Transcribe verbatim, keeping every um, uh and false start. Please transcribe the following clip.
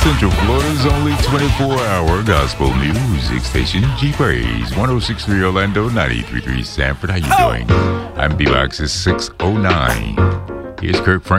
Central Florida's only twenty-four hour gospel music station, G-Praise, one oh six point three Orlando, ninety-three point three Sanford. How you doing? I'm B-Box six oh nine. Here's Kirk Franklin.